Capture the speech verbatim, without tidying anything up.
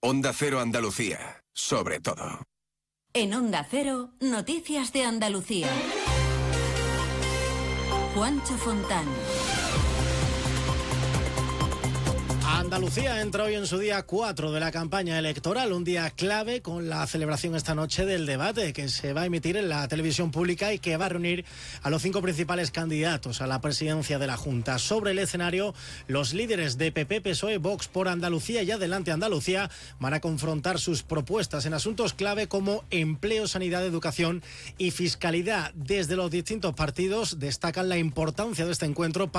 Onda Cero Andalucía, sobre todo. En Onda Cero, noticias de Andalucía. Juancho Fontán. Andalucía entra hoy en su día cuatro de la campaña electoral, un día clave con la celebración esta noche del debate que se va a emitir en la televisión pública y que va a reunir a los cinco principales candidatos a la presidencia de la Junta. Sobre el escenario, los líderes de P P, P S O E, Vox por Andalucía y Adelante Andalucía van a confrontar sus propuestas en asuntos clave como empleo, sanidad, educación y fiscalidad. Desde los distintos partidos destacan la importancia de este encuentro para